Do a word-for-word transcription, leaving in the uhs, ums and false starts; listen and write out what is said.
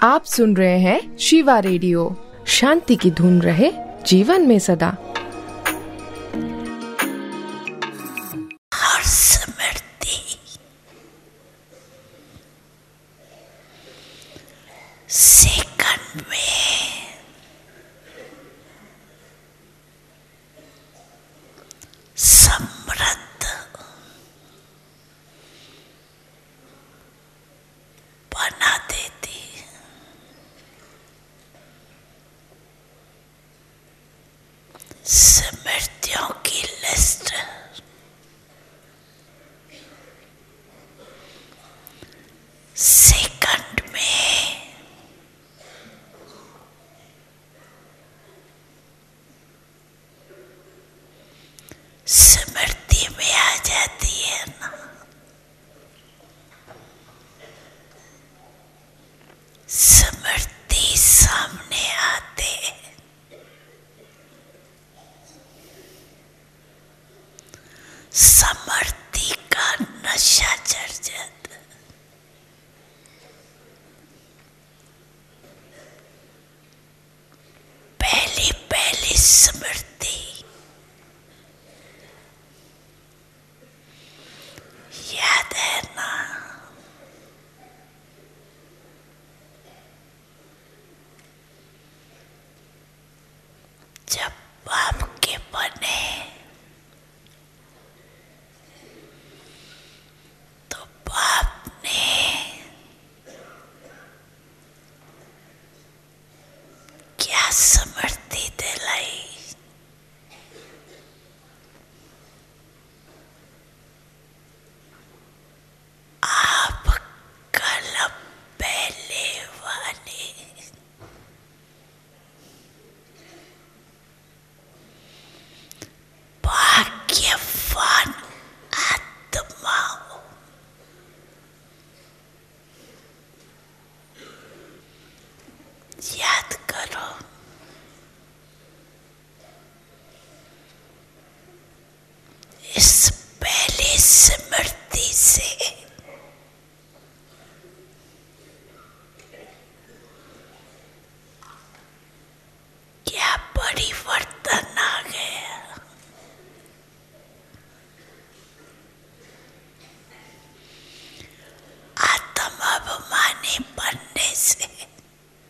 आप सुन रहे हैं शिवा रेडियो। शांति की धुन रहे जीवन में सदा। हर स्मृति सेकंड में समृद्ध बना देती। स्मृतियों की लिस्ट सेकंड में स्मृति में आ जाती है ना। स्मृति सामने आते समृद्धि का नशा चढ़ जाता। पहली पहली स्मृति याद है ना। जब बाप के बने तो बाप ने क्या समृद्धि दिलाई। आप कल पहले वाले भाग्यवान आत्माओं, याद करो इस पहली स्मृति से